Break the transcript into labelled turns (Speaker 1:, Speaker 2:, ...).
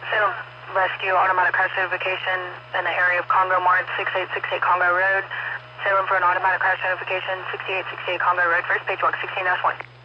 Speaker 1: Salem Rescue, automatic crash notification in the area of Congo Mart, 6868 Congo Road. Salem for an automatic crash notification, 6868 Congo Road, first page walk, 16-1.